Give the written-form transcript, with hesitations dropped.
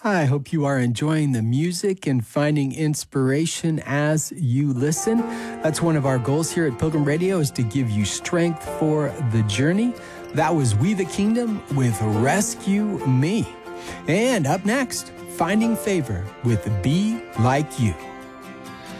I hope you are enjoying the music and finding inspiration as you listen. That's one of our goals here at Pilgrim Radio, is to give you strength for the journey. That was We the Kingdom with Rescue Me. And up next, Finding Favor with Be Like You.